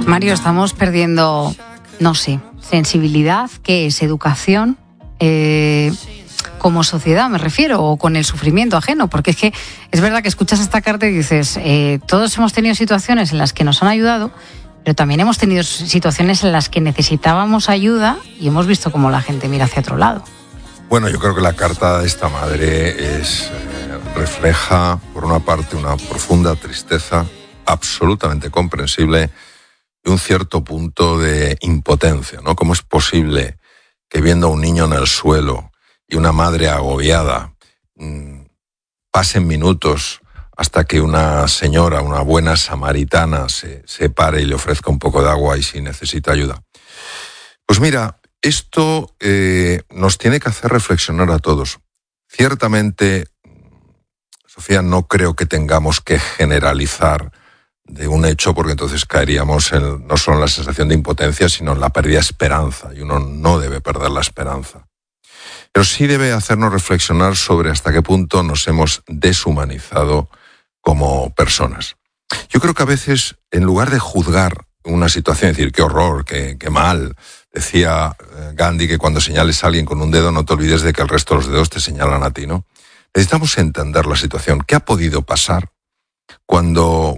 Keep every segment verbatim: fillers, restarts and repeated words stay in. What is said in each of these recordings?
Mario, estamos perdiendo, no sé, sensibilidad, ¿qué es? Educación, eh, como sociedad me refiero, o con el sufrimiento ajeno, porque es que es verdad que escuchas esta carta y dices, eh, todos hemos tenido situaciones en las que nos han ayudado, pero también hemos tenido situaciones en las que necesitábamos ayuda y hemos visto cómo la gente mira hacia otro lado. Bueno, yo creo que la carta de esta madre es, eh, refleja, por una parte, una profunda tristeza, absolutamente comprensible, y un cierto punto de impotencia, ¿no? ¿Cómo es posible que viendo a un niño en el suelo y una madre agobiada mmm, pasen minutos hasta que una señora, una buena samaritana, se, se pare y le ofrezca un poco de agua y si necesita ayuda? Pues mira, esto eh, nos tiene que hacer reflexionar a todos. Ciertamente, Sofía, no creo que tengamos que generalizar de un hecho, porque entonces caeríamos en, no solo en la sensación de impotencia, sino en la pérdida de esperanza, y uno no debe perder la esperanza. Pero sí debe hacernos reflexionar sobre hasta qué punto nos hemos deshumanizado como personas. Yo creo que a veces, en lugar de juzgar una situación, decir, qué horror, qué, qué mal, decía Gandhi que cuando señales a alguien con un dedo no te olvides de que el resto de los dedos te señalan a ti, ¿no? Necesitamos entender la situación. ¿Qué ha podido pasar cuando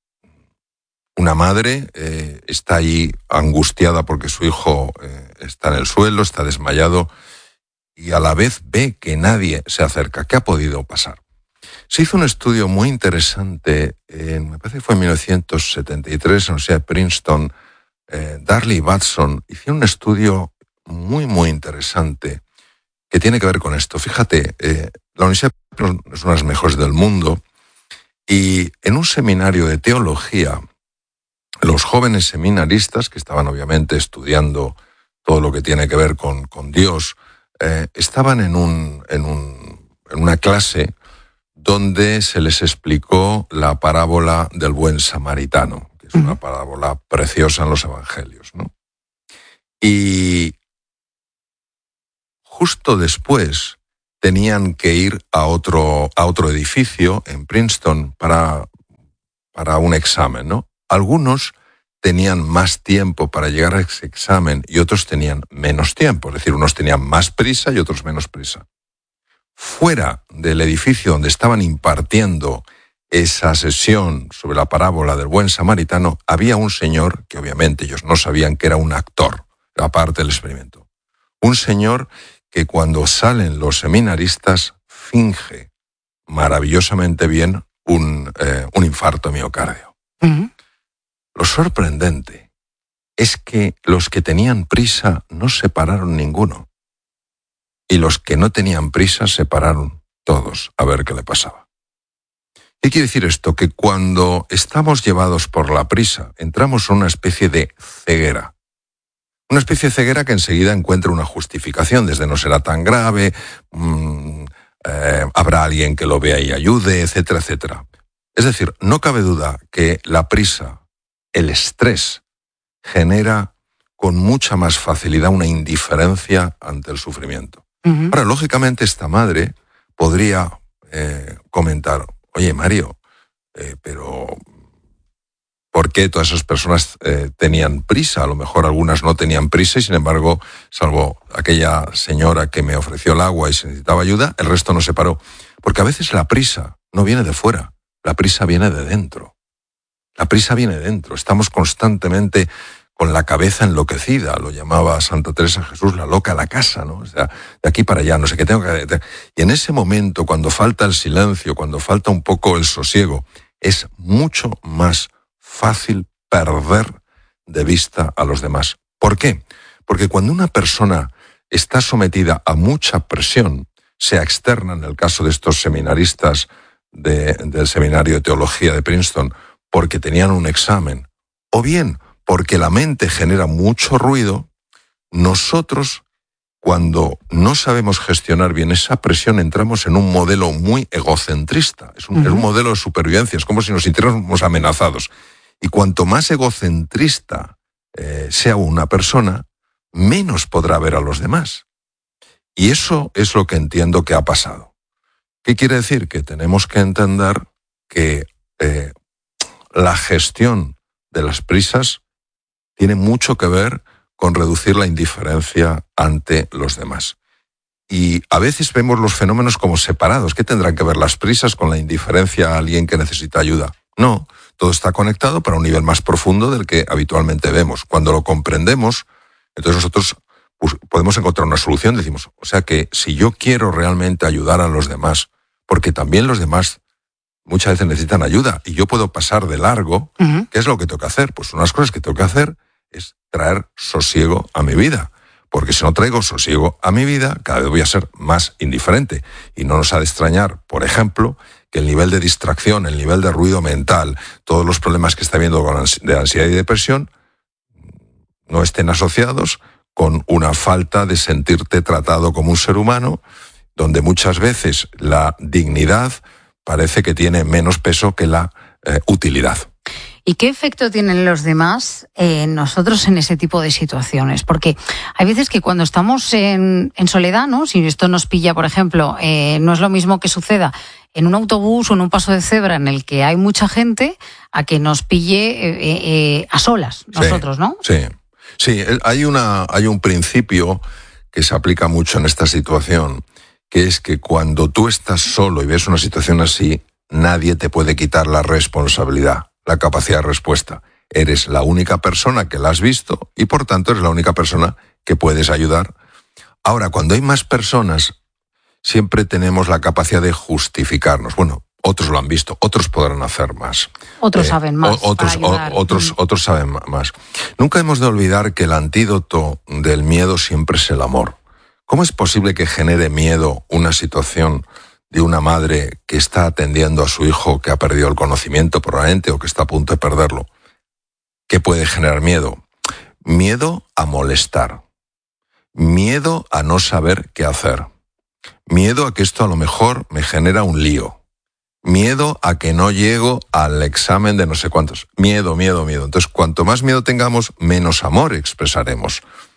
una madre eh, está ahí angustiada porque su hijo eh, está en el suelo, está desmayado y a la vez ve que nadie se acerca? ¿Qué ha podido pasar? Se hizo un estudio muy interesante, en, me parece que fue en mil novecientos setenta y tres, en la Universidad de Princeton. eh, Darley y Batson hicieron un estudio muy, muy interesante que tiene que ver con esto. Fíjate, eh, la Universidad de Princeton es una de las mejores del mundo y en un seminario de teología, los jóvenes seminaristas, que estaban obviamente estudiando todo lo que tiene que ver con, con Dios, eh, estaban en, un, en, un, en una clase donde se les explicó la parábola del buen samaritano, que es una parábola preciosa en los evangelios, ¿no? Y justo después tenían que ir a otro, a otro edificio en Princeton para, para un examen, ¿no? Algunos tenían más tiempo para llegar a ese examen y otros tenían menos tiempo, es decir, unos tenían más prisa y otros menos prisa. Fuera del edificio donde estaban impartiendo esa sesión sobre la parábola del buen samaritano, había un señor, que obviamente ellos no sabían que era un actor, era parte del experimento. Un señor que cuando salen los seminaristas finge maravillosamente bien un, eh, un infarto miocardio. Uh-huh. Lo sorprendente es que los que tenían prisa no se pararon ninguno. Y los que no tenían prisa se pararon todos a ver qué le pasaba. ¿Qué quiere decir esto? Que cuando estamos llevados por la prisa, entramos en una especie de ceguera. Una especie de ceguera que enseguida encuentra una justificación, desde no será tan grave, mmm, eh, habrá alguien que lo vea y ayude, etcétera, etcétera. Es decir, no cabe duda que la prisa, el estrés, genera con mucha más facilidad una indiferencia ante el sufrimiento. Uh-huh. Ahora, lógicamente, esta madre podría eh, comentar, oye, Mario, eh, pero ¿por qué todas esas personas eh, tenían prisa? A lo mejor algunas no tenían prisa y, sin embargo, salvo aquella señora que me ofreció el agua y se necesitaba ayuda, el resto no se paró. Porque a veces la prisa no viene de fuera, la prisa viene de dentro. La prisa viene de dentro. Estamos constantemente con la cabeza enloquecida, lo llamaba Santa Teresa Jesús la loca a la casa, ¿no? O sea, de aquí para allá, no sé qué tengo que... Y en ese momento, cuando falta el silencio, cuando falta un poco el sosiego, es mucho más fácil perder de vista a los demás. ¿Por qué? Porque cuando una persona está sometida a mucha presión, sea externa, en el caso de estos seminaristas de, del seminario de teología de Princeton, porque tenían un examen, o bien porque la mente genera mucho ruido, nosotros, cuando no sabemos gestionar bien esa presión, entramos en un modelo muy egocentrista. Es un, uh-huh. es un modelo de supervivencia, es como si nos sintiéramos amenazados. Y cuanto más egocentrista eh, sea una persona, menos podrá ver a los demás. Y eso es lo que entiendo que ha pasado. ¿Qué quiere decir? Que tenemos que entender que eh, la gestión de las prisas tiene mucho que ver con reducir la indiferencia ante los demás. Y a veces vemos los fenómenos como separados. ¿Qué tendrán que ver las prisas con la indiferencia a alguien que necesita ayuda? No, todo está conectado para un nivel más profundo del que habitualmente vemos. Cuando lo comprendemos, entonces nosotros pues, podemos encontrar una solución. Decimos, o sea que si yo quiero realmente ayudar a los demás, porque también los demás muchas veces necesitan ayuda y yo puedo pasar de largo, uh-huh. ¿qué es lo que tengo que hacer? Pues unas cosas que tengo que hacer es traer sosiego a mi vida. Porque si no traigo sosiego a mi vida, cada vez voy a ser más indiferente. Y no nos ha de extrañar, por ejemplo, que el nivel de distracción, el nivel de ruido mental, todos los problemas que está habiendo de ansiedad y depresión, no estén asociados con una falta de sentirte tratado como un ser humano, donde muchas veces la dignidad parece que tiene menos peso que la eh, utilidad. ¿Y qué efecto tienen los demás en eh, nosotros en ese tipo de situaciones? Porque hay veces que cuando estamos en, en soledad, ¿no? Si esto nos pilla, por ejemplo, eh, no es lo mismo que suceda en un autobús o en un paso de cebra en el que hay mucha gente a que nos pille eh, eh, a solas nosotros, sí, ¿no? Sí, sí. Hay, una, hay un principio que se aplica mucho en esta situación, que es que cuando tú estás solo y ves una situación así, nadie te puede quitar la responsabilidad, la capacidad de respuesta. Eres la única persona que la has visto y por tanto eres la única persona que puedes ayudar. Ahora, cuando hay más personas, siempre tenemos la capacidad de justificarnos. Bueno, otros lo han visto, otros podrán hacer más. Otros eh, saben más. O, otros, o, otros, mm. otros saben más. Nunca hemos de olvidar que el antídoto del miedo siempre es el amor. ¿Cómo es posible que genere miedo una situación de una madre que está atendiendo a su hijo que ha perdido el conocimiento probablemente o que está a punto de perderlo? ¿Qué puede generar miedo? Miedo a molestar. Miedo a no saber qué hacer. Miedo a que esto a lo mejor me genera un lío. Miedo a que no llego al examen de no sé cuántos. Miedo, miedo, miedo. Entonces, cuanto más miedo tengamos, menos amor expresaremos.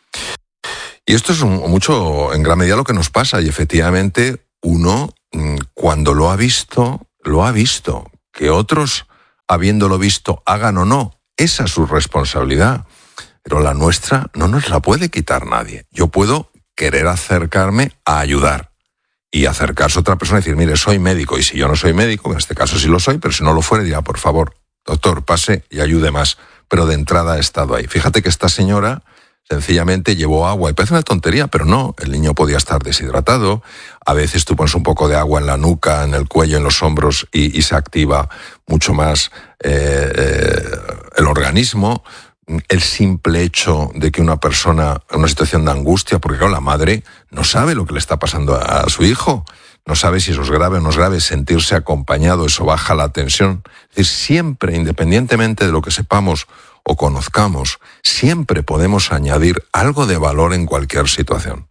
Y esto es un, mucho, en gran medida, lo que nos pasa. Y efectivamente, uno, cuando lo ha visto, lo ha visto. Que otros, habiéndolo visto, hagan o no, esa es su responsabilidad. Pero la nuestra no nos la puede quitar nadie. Yo puedo querer acercarme a ayudar. Y acercarse a otra persona y decir, mire, soy médico. Y si yo no soy médico, en este caso sí lo soy, pero si no lo fuera, dirá, por favor, doctor, pase y ayude más. Pero de entrada ha estado ahí. Fíjate que esta señora sencillamente llevó agua. Y parece una tontería, pero no. El niño podía estar deshidratado. A veces tú pones un poco de agua en la nuca, en el cuello, en los hombros y, y se activa mucho más eh, eh, el organismo. El simple hecho de que una persona en una situación de angustia, porque claro, la madre no sabe lo que le está pasando a, a su hijo, no sabe si eso es grave o no es grave, sentirse acompañado, eso baja la tensión. Es decir, siempre, independientemente de lo que sepamos o conozcamos, siempre podemos añadir algo de valor en cualquier situación.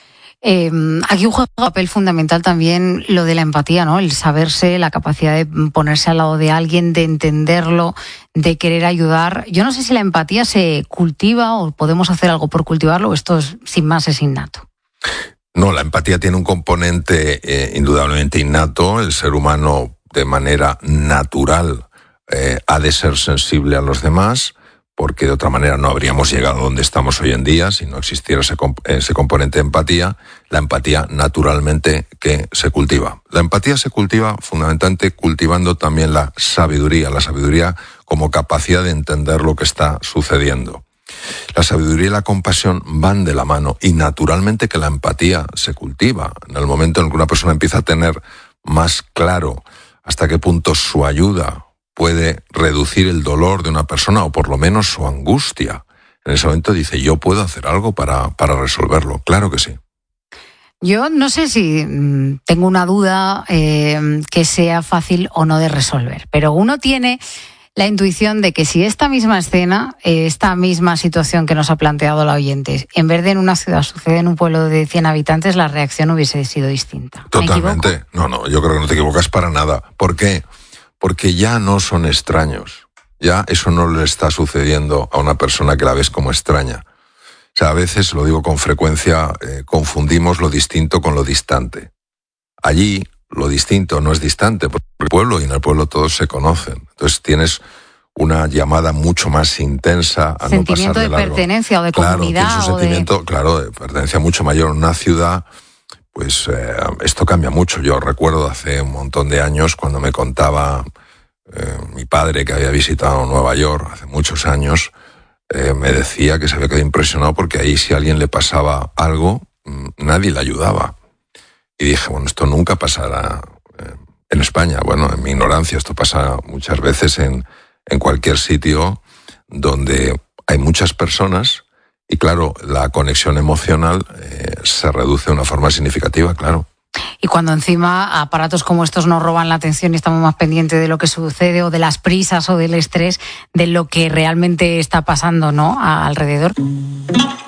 Eh, aquí juega un papel fundamental también lo de la empatía, ¿no? El saberse, la capacidad de ponerse al lado de alguien, de entenderlo, de querer ayudar. Yo no sé si la empatía se cultiva o podemos hacer algo por cultivarlo, o esto es, sin más es innato. No, la empatía tiene un componente eh, indudablemente innato. El ser humano, de manera natural, eh, ha de ser sensible a los demás, porque de otra manera no habríamos llegado a donde estamos hoy en día si no existiera ese, comp- ese componente de empatía. La empatía, naturalmente, que se cultiva. La empatía se cultiva fundamentalmente cultivando también la sabiduría, la sabiduría como capacidad de entender lo que está sucediendo. La sabiduría y la compasión van de la mano y naturalmente que la empatía se cultiva. En el momento en que una persona empieza a tener más claro hasta qué punto su ayuda puede reducir el dolor de una persona o por lo menos su angustia, en ese momento dice, yo puedo hacer algo para, para resolverlo. Claro que sí. Yo no sé si mmm, tengo una duda eh, que sea fácil o no de resolver, pero uno tiene la intuición de que si esta misma escena, eh, esta misma situación que nos ha planteado la oyente, en vez de en una ciudad sucede en un pueblo de cien habitantes, la reacción hubiese sido distinta. Totalmente. No, no, yo creo que no te equivocas para nada. ¿Por qué? Porque ya no son extraños. Ya eso no le está sucediendo a una persona que la ves como extraña. O sea, a veces, lo digo con frecuencia, eh, confundimos lo distinto con lo distante. Allí, lo distinto no es distante, porque el pueblo y en el pueblo todos se conocen. Entonces tienes una llamada mucho más intensa a no pasar de largo. Sentimiento de pertenencia o de comunidad. Claro, tiene un sentimiento, de... claro, de pertenencia mucho mayor en una ciudad. Pues eh, esto cambia mucho. Yo recuerdo hace un montón de años cuando me contaba eh, mi padre, que había visitado Nueva York hace muchos años, eh, me decía que se había quedado impresionado porque ahí si a alguien le pasaba algo, nadie le ayudaba. Y dije, bueno, esto nunca pasará eh, en España. Bueno, en mi ignorancia, esto pasa muchas veces en, en cualquier sitio donde hay muchas personas. Y claro, la conexión emocional eh, se reduce de una forma significativa, claro. Y cuando encima aparatos como estos nos roban la atención y estamos más pendientes de lo que sucede o de las prisas o del estrés, de lo que realmente está pasando, ¿no?, alrededor.